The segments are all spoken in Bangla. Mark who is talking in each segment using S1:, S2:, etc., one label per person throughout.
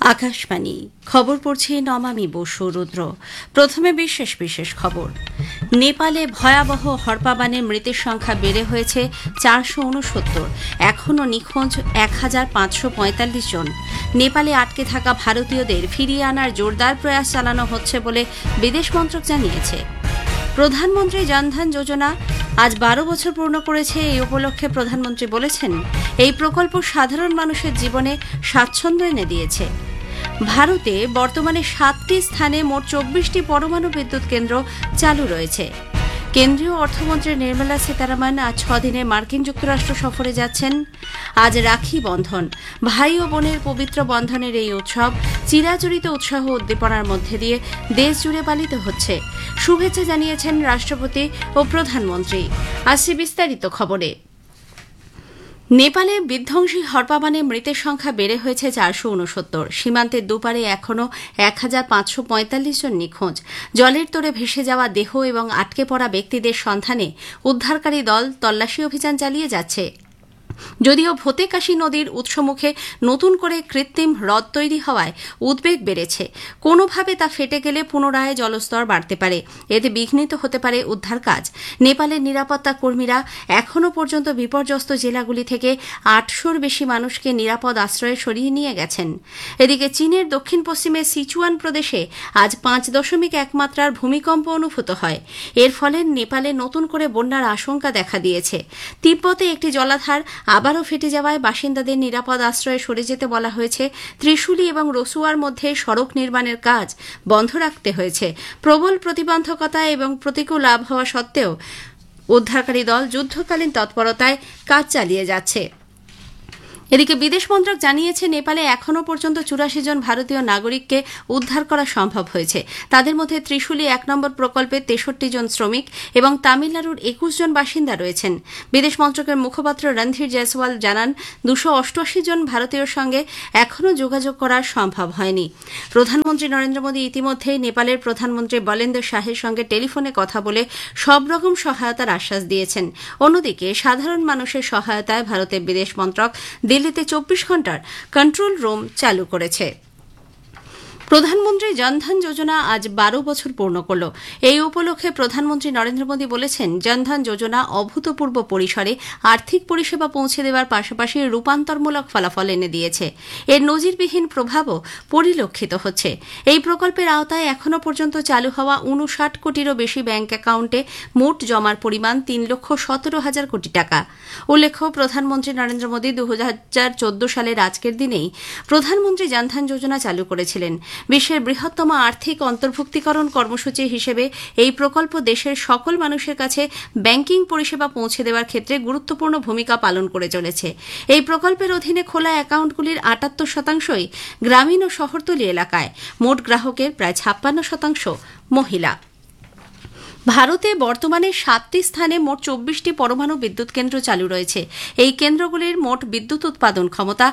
S1: আকাশবাণী খবর পড়ছে নমামি বসু রুদ্র। প্রথমে বিশেষ বিশেষ খবর। নেপালে ভয়াবহ হরপাবানে মৃতের সংখ্যা বেড়ে হয়েছে 469, এখনও নিখোঁজ 1545 জন। নেপালে আটকে থাকা ভারতীয়দের ফিরিয়ে আনার জোরদার প্রয়াস চালানো হচ্ছে বলে বিদেশ মন্ত্রক জানিয়েছে। প্রধানমন্ত্রী জনধন যোজনা আজ 12 বছর পূর্ণ করেছে। এই উপলক্ষে প্রধানমন্ত্রী বলেছেন, এই প্রকল্প সাধারণ মানুষের জীবনে স্বাচ্ছন্দ্য এনে দিয়েছে। ভারতে বর্তমানে 7টি স্থানে মোট 24টি পরমাণু বিদ্যুৎ কেন্দ্র চালু রয়েছে। কেন্দ্রীয় অর্থমন্ত্রী নির্মলা সীতারামন আজ 6 দিনে মার্কিন যুক্তরাষ্ট্র সফরে যাচ্ছেন। আজ রাখি বন্ধন, ভাই ও বোনের পবিত্র বন্ধনের এই উৎসব চিরাচরিত উৎসাহ উদ্দীপনার মধ্যে দিয়ে দেশ জুড়ে পালিত হচ্ছে। শুভেচ্ছা জানিয়েছেন রাষ্ট্রপতি ও প্রধানমন্ত্রী। আসছে বিস্তারিত খবরে। নেপালে বিধ্বংসী হরপাবানে মৃতের সংখ্যা বেড়ে হয়েছে 469। সীমান্তের দুপারে এখনও 1545 জন নিখোঁজ। জলের তোড়ে ভেসে যাওয়া দেহ এবং আটকে পড়া ব্যক্তিদের সন্ধানে উদ্ধারকারী দল তল্লাশি অভিযান চালিয়ে যাচ্ছে। যদিও ভোতেকাশী নদীর উৎসমুখে নতুন করে কৃত্রিম হ্রদ তৈরি হওয়ায় উদ্বেগ বেড়েছে। কোনোভাবে তা ফেটে গেলে পুনরায় জলস্তর বাড়তে পারে, এতে বিঘ্নিত হতে পারে উদ্ধার কাজ। নেপালের নিরাপত্তা কর্মীরা এখনও পর্যন্ত বিপর্যস্ত জেলাগুলি থেকে 800-র বেশি মানুষকে নিরাপদ আশ্রয়ে সরিয়ে নিয়ে গেছেন। এদিকে চীনের দক্ষিণ পশ্চিমে সিচুয়ান প্রদেশে আজ 5.1 মাত্রার ভূমিকম্প অনুভূত হয়। এর ফলে নেপালে নতুন করে বন্যার আশঙ্কা দেখা দিয়েছে। তিব্বতে একটি জলাধার আবারও ফেটে যাওয়ায় বাসিন্দাদের নিরাপদ আশ্রয়ে সরে যেতে বলা হয়েছে। ত্রিশুলি এবং রসুয়ার মধ্যে সড়ক নির্মাণের কাজ বন্ধ রাখতে হয়েছে। প্রবল প্রতিবন্ধকতা এবং প্রতিকূল আবহাওয়া সত্ত্বেও উদ্ধারকারী দল যুদ্ধকালীন তৎপরতায় কাজ চালিয়ে যাচ্ছে। এদিকে বিদেশ মন্ত্রক জানিয়েছে, নেপালে এখনও পর্যন্ত 84 জন ভারতীয় নাগরিককে উদ্ধার করা সম্ভব হয়েছে। তাদের মধ্যে ত্রিশুলি 1 নম্বর প্রকল্পে 63 জন শ্রমিক এবং তামিলনাড়ুর 21 জন বাসিন্দা রয়েছেন। বিদেশ মন্ত্রকের মুখপাত্র রণধীর জয়সওয়াল জানান, 288 জন ভারতীয়র সঙ্গে এখনও যোগাযোগ করা সম্ভব হয়নি। প্রধানমন্ত্রী নরেন্দ্র মোদী ইতিমধ্যেই নেপালের প্রধানমন্ত্রী বলেন্দ্র শাহের সঙ্গে টেলিফোনে কথা বলে সব রকম সহায়তার আশ্বাস দিয়েছেন। অন্যদিকে সাধারণ মানুষের সহায়তায় ভারতের বিদেশ মন্ত্রক দিল্লিতে 24 ঘণ্টার কন্ট্রোল রুম চালু করেছে। প্রধানমন্ত্রী জনধন যোজনা আজ 12 বছর পূর্ণ করল। এই উপলক্ষে প্রধানমন্ত্রী নরেন্দ্র মোদী বলেছেন, জনধন যোজনা অভূতপূর্ব পরিসরে আর্থিক পরিষেবা পৌঁছে দেওয়ার পাশাপাশি রূপান্তরমূলক ফলাফল এনে দিয়েছে। এর নজিরবিহীন প্রভাবও পরিলক্ষিত হচ্ছে। এই প্রকল্পের আওতায় এখনও পর্যন্ত চালু হওয়া 59 কোটিরও বেশি ব্যাংক অ্যাকাউন্টে মোট জমার পরিমাণ 3,17,000 কোটি টাকা। উল্লেখ্য, প্রধানমন্ত্রী নরেন্দ্র মোদী 2014 সালের আজকের দিনেই প্রধানমন্ত্রী জনধন যোজনা চালু করেছিলেন। বিশ্বের বৃহত্তম আর্থিক অন্তর্ভুক্তিকরণ কর্মসূচি হিসেবে এই প্রকল্প দেশের সকল মানুষের কাছে ব্যাংকিং পরিষেবা পৌঁছে দেওয়ার ক্ষেত্রে গুরুত্বপূর্ণ ভূমিকা পালন করে চলেছে। এই প্রকল্পের অধীনে খোলা অ্যাকাউন্টগুলির 78% গ্রামীণ ও শহরতলি এলাকায়। মোট গ্রাহকের প্রায় 56% মহিলা। ভারতে বর্তমানে 7টি স্থানে মোট 24টি পরমাণু বিদ্যুৎ কেন্দ্র চালু রয়েছে। এই কেন্দ্রগুলির মোট বিদ্যুৎ উৎপাদন ক্ষমতা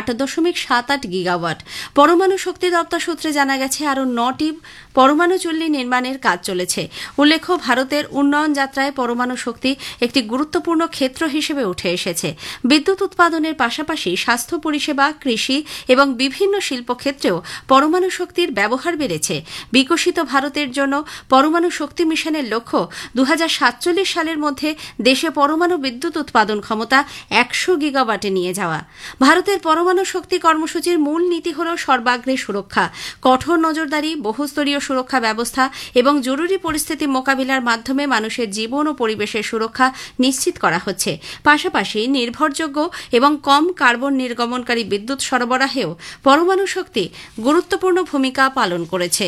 S1: 8.78 গিগাওয়াট। পরমাণু শক্তি দপ্তর সূত্রে জানা গেছে, আরও 9টি পরমাণু চুল্লি নির্মাণের কাজ চলেছে। উল্লেখ্য, ভারতের উন্নয়ন যাত্রায় পরমাণু শক্তি একটি গুরুত্বপূর্ণ ক্ষেত্র হিসেবে উঠে এসেছে। বিদ্যুৎ উৎপাদনের পাশাপাশি স্বাস্থ্য পরিষেবা, কৃষি এবং বিভিন্ন শিল্পক্ষেত্রেও পরমাণু শক্তির ব্যবহার বেড়েছে। বিকশিত ভারতের জন্য পরমাণু শক্তি মিশনের লক্ষ্য 2047 সালের মধ্যে দেশে পরমাণু বিদ্যুৎ উৎপাদন ক্ষমতা 100 গিগাওয়াটে নিয়ে যাওয়া। ভারতের পরমাণু শক্তি কর্মসূচির মূল নীতি হল সর্বাগ্রে সুরক্ষা, কঠোর নজরদারি, বহুস্তরীয় সুরক্ষা ব্যবস্থা এবং জরুরি পরিস্থিতি মোকাবিলার মাধ্যমে মানুষের জীবন ও পরিবেশের সুরক্ষা নিশ্চিত করা হচ্ছে। পাশাপাশি নির্ভরযোগ্য এবং কম কার্বন নির্গমনকারী বিদ্যুৎ সরবরাহেও পরমাণু শক্তি গুরুত্বপূর্ণ ভূমিকা পালন করেছে।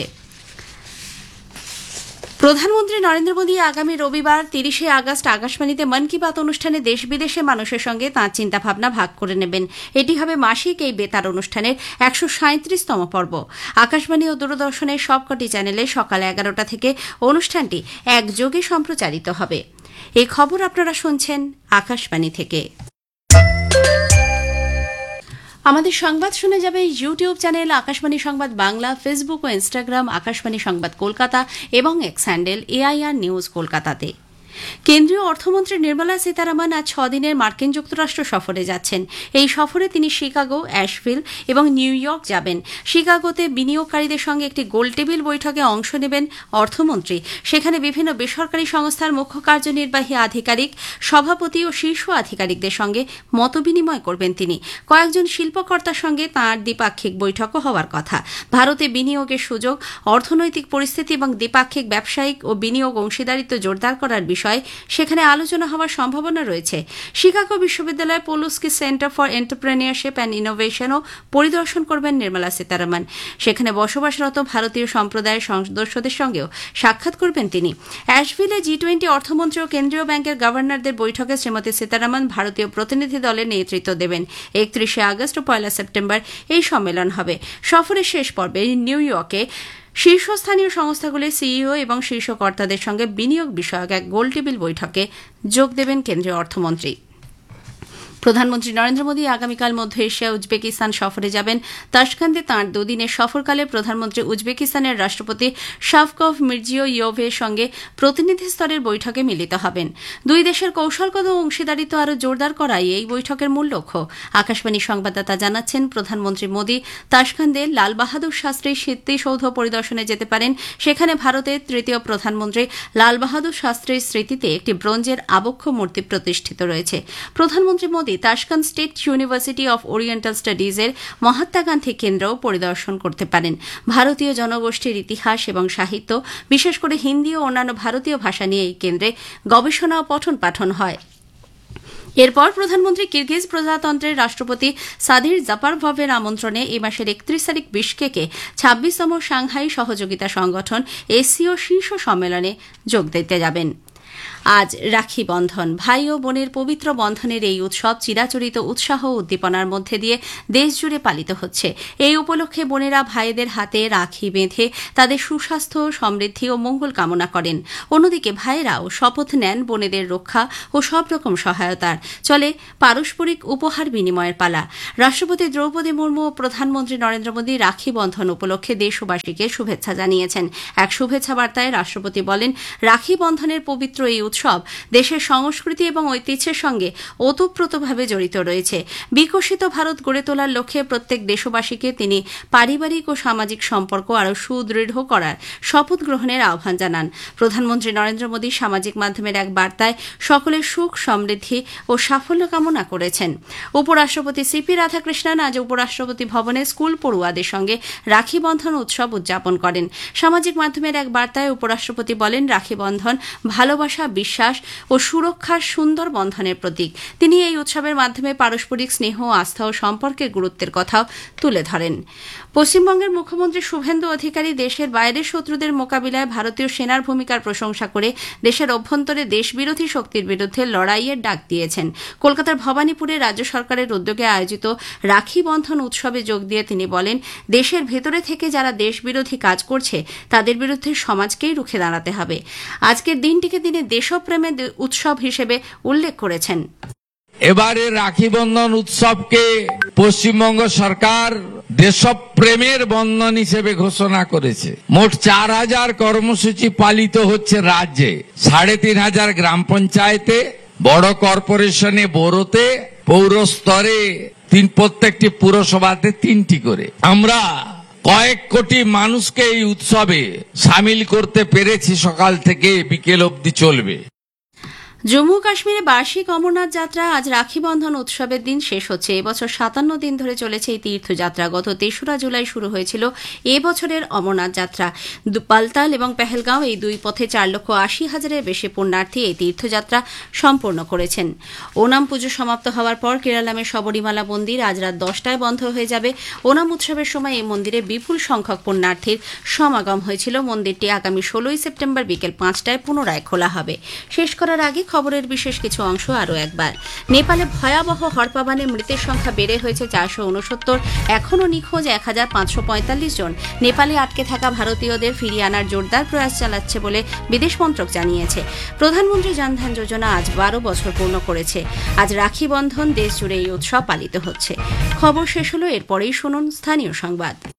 S1: প্রধানমন্ত্রী নরেন্দ্র মোদী আগামী রবিবার 30 আগস্ট আকাশবাণীতে মন কি বাত অনুষ্ঠানে দেশ বিদেশে মানুষের সঙ্গে তাঁর চিন্তাভাবনা ভাগ করে নেবেন। এটি হবে মাসিক এই বেতার অনুষ্ঠানের 137তম পর্ব। আকাশবাণী ও দূরদর্শনের সবকটি চ্যানেলে সকাল 11টা থেকে অনুষ্ঠানটি একযোগে সম্প্রচারিত হবে। এই খবর আপনারা শুনছেন আকাশবাণী থেকে। আমাদের সংবাদ শুনে যাবে ইউটিউব চ্যানেল আকাশবাণী সংবাদ বাংলা, ফেসবুক ও ইনস্টাগ্রাম আকাশবাণী সংবাদ কলকাতা এবং এক্স হ্যান্ডেল AIR নিউজ কলকাতাতে। কেন্দ্রীয় অর্থমন্ত্রী নির্মলা সীতারামন আজ 6 দিনের মার্কিন যুক্তরাষ্ট্র সফরে যাচ্ছেন। এই সফরে তিনি শিকাগো, অ্যাশভিল এবং নিউ ইয়র্ক যাবেন। শিকাগোতে বিনিয়োগকারীদের সঙ্গে একটি গোলটেবিল বৈঠকে অংশ নেবেন অর্থমন্ত্রী। সেখানে বিভিন্ন বেসরকারি সংস্থার মুখ্য কার্যনির্বাহী আধিকারিক, সভাপতি ও শীর্ষ আধিকারিকদের সঙ্গে মতবিনিময় করবেন তিনি। কয়েকজন শিল্পকর্তার সঙ্গে তাঁর দ্বিপাক্ষিক বৈঠকও হওয়ার কথা। ভারতে বিনিয়োগের সুযোগ, অর্থনৈতিক পরিস্থিতি এবং দ্বিপাক্ষিক ব্যবসায়িক ও বিনিয়োগ অংশীদারিত্ব জোরদার করার বিষয়ে সেখানে আলোচনা হওয়ার সম্ভাবনা রয়েছে। শিকাগো বিশ্ববিদ্যালয়ের পোলস্কি সেন্টার ফর এন্টারপ্রেনিয়রশিপ অ্যান্ড ইনোভেশনও পরিদর্শন করবেন নির্মলা সীতারামন। সেখানে বসবাসরত ভারতীয় সম্প্রদায়ের সদস্যদের সঙ্গেও সাক্ষাৎ করবেন তিনি। অ্যাশভিলে G20 অর্থমন্ত্রী ও কেন্দ্রীয় ব্যাংকের গভর্নরদের বৈঠকে শ্রীমতী সীতারামন ভারতীয় প্রতিনিধি দলের নেতৃত্ব দেবেন। 31 আগস্ট ও 1 সেপ্টেম্বর এই সম্মেলন হবে। সফরের শেষ পর্বে নিউ ইয়র্কে শীর্ষস্থানীয় সংস্থাগুলির সিইও এবং শীর্ষ কর্তাদের সঙ্গে বিনিয়োগ বিষয়ক এক গোলটেবিল বৈঠকে যোগ দেবেন কেন্দ্রীয় অর্থমন্ত্রী। প্রধানমন্ত্রী নরেন্দ্র মোদী আগামীকাল মধ্য এশিয়া উজবেকিস্তান সফরে যাবেন। তাশকান্তে তাঁর দুদিনের সফরকালে প্রধানমন্ত্রী উজবেকিস্তানের রাষ্ট্রপতি শাভকভ মির্জিয়োয়েভের সঙ্গে প্রতিনিধি স্তরের বৈঠকে মিলিত হবেন। দুই দেশের কৌশলগত অংশীদারিত্ব আরও জোরদার করাই এই বৈঠকের মূল লক্ষ্য। আকাশবাণীর সংবাদদাতা জানাচ্ছেন, প্রধানমন্ত্রী মোদী তাশকান্তে লাল বাহাদুর শাস্ত্রীর স্মৃতিসৌধ পরিদর্শনে যেতে পারেন। সেখানে ভারতের তৃতীয় প্রধানমন্ত্রী লাল বাহাদুর শাস্ত্রীর স্মৃতিতে একটি ব্রোঞ্জের আবক্ষ মূর্তি প্রতিষ্ঠিত রয়েছে। প্রধানমন্ত্রী Modi তাশকান্দ state university of oriental স্টাডিজের Mahatma Gandhi কেন্দ্রও পরিদর্শন করতে পারেন। ভারতীয় জনগোষ্ঠীর ইতিহাস এবং সাহিত্য, বিশেষ করে হিন্দি ও অন্যান্য ভারতীয় ভাষা নিয়ে এই কেন্দ্রে গবেষণা ও পঠন পাঠন হয়। এরপর প্রধানমন্ত্রী কিরগিজ প্রজাতন্ত্রের রাষ্ট্রপতি সাদির জাপারভভের আমন্ত্রণে এই মাসের 31 তারিখ বিশকেকে 26তম সাংহাই সহযোগিতা সংগঠন এসসিও শীর্ষ সম্মেলনে যোগ দিতে যাবেন। আজ রাখি বন্ধন। ভাই ও বোনের পবিত্র বন্ধনের এই উৎসব চিরাচরিত উৎসাহ ও উদ্দীপনার মধ্যে দিয়ে দেশজুড়ে পালিত হচ্ছে। এই উপলক্ষে বোনেরা ভাইদের হাতে রাখি বেঁধে তাদের সুস্বাস্থ্য, সমৃদ্ধি ও মঙ্গল কামনা করেন। অন্যদিকে ভাইয়েরাও শপথ নেন বোনেদের রক্ষা ও সব রকম সহায়তার। চলে পারস্পরিক উপহার বিনিময়ের পালা। রাষ্ট্রপতি দ্রৌপদী মুর্মু ও প্রধানমন্ত্রী নরেন্দ্র মোদী রাখি বন্ধন উপলক্ষে দেশবাসীকে শুভেচ্ছা জানিয়েছেন। এক শুভেচ্ছা বার্তায় রাষ্ট্রপতি বলেন, রাখি বন্ধনের পবিত্র এই উৎসব দেশের সংস্কৃতি এবং ঐতিহ্যের সঙ্গে ওতপ্রোতভাবে জড়িত রয়েছে। বিকশিত ভারত গড়ে তোলার লক্ষ্যে প্রত্যেক দেশবাসীকে তিনি পারিবারিক ও সামাজিক সম্পর্ক আরও সুদৃঢ় করার শপথ গ্রহণের আহ্বান জানান। প্রধানমন্ত্রী নরেন্দ্র মোদী সামাজিক মাধ্যমের এক বার্তায় সকলের সুখ, সমৃদ্ধি ও সাফল্য কামনা করেছেন। উপরাষ্ট্রপতি সিপি রাধাকৃষ্ণন আজ উপরাষ্ট্রপতি ভবনে স্কুল পড়ুয়াদের সঙ্গে রাখি বন্ধন উৎসব উদযাপন করেন। সামাজিক মাধ্যমের এক বার্তায় উপরাষ্ট্রপতি বলেন, রাখি বন্ধন ভালোবাসা, বিশ্বাস ও সুরক্ষার সুন্দর বন্ধনের প্রতীক। তিনি এই উৎসবের মাধ্যমে পারস্পরিক স্নেহ, আস্থা ও সম্পর্কের গুরুত্বের কথাও তুলে ধরেন। পশ্চিমবঙ্গের মুখ্যমন্ত্রী শুভেন্দু অধিকারী দেশের বাইরের শত্রুদের মোকাবিলায় ভারতীয় সেনার ভূমিকার প্রশংসা করে দেশের অভ্যন্তরে দেশবিরোধী শক্তির বিরুদ্ধে লড়াইয়ের ডাক দিয়েছেন। কলকাতার ভবানীপুরে রাজ্য সরকারের উদ্যোগে আয়োজিত রাখি বন্ধন উৎসবে যোগ দিয়ে তিনি বলেন, দেশের ভেতরে থেকে যারা দেশবিরোধী কাজ করছে তাদের বিরুদ্ধে সমাজকেই রুখে দাঁড়াতে হবে। আজকের দিনটিকে তিনি দেশপ্রেমের উৎসব হিসেবে উল্লেখ করেছেন।
S2: এবারে রাখি বন্ধন উৎসবকে পশ্চিমবঙ্গ সরকার দেশপ্রেমের বন্ধন হিসেবে ঘোষণা করেছে। মোট 4000 কর্মসূচি পালিত হচ্ছে রাজ্যে, 3500 গ্রাম পঞ্চায়েতে, বড় কর্পোরেশনে, বড়তে, পৌর স্তরে, প্রত্যেকটি পুরসভাতে 3টি করে। আমরা কয়েক কোটি মানুষকে এই উৎসবে সামিল করতে পেরেছি। সকাল থেকে বিকেল অবধি চলবে।
S1: জম্মু কাশ্মীরে বার্ষিক অমরনাথ যাত্রা আজ রাখি বন্ধন উৎসবের দিন শেষ হচ্ছে। এবছর 57 দিন ধরে চলেছে এই তীর্থযাত্রা। গত 3রা জুলাই শুরু হয়েছিল এবছরের অমরনাথ যাত্রা। বালতাল এবং পেহেলগাঁও এই দুই পথে 4,80,000-এর বেশি পুণ্যার্থী এই তীর্থযাত্রা সম্পন্ন করেছেন। ওনাম পুজো সমাপ্ত হওয়ার পর কেরালামের শবরীমালা মন্দির আজ রাত 10টায় বন্ধ হয়ে যাবে। ওনাম উৎসবের সময় এই মন্দিরে বিপুল সংখ্যক পুণ্যার্থীর সমাগম হয়েছিল। মন্দিরটি আগামী 16 সেপ্টেম্বর বিকেল 5টায় পুনরায় খোলা হবে। শেষ করার আগে খবরের বিশেষ কিছু অংশ আরও একবার। নেপালে ভয়াবহ হড়পাবানে মৃতের সংখ্যা বেড়ে হয়েছে 469। এখনও নিখোঁজ 1545 জন। নেপালে আটকে থাকা ভারতীয়দের ফিরিয়ে আনার জোরদার প্রয়াস চালাচ্ছে বলে বিদেশ মন্ত্রক জানিয়েছে। প্রধানমন্ত্রী জনধন যোজনা আজ 12 বছর পূর্ণ করেছে। আজ রাখি বন্ধন, দেশ জুড়ে এই উৎসব পালিত হচ্ছে। খবর শেষ হলো, এরপরেই শুনুন স্থানীয় সংবাদ।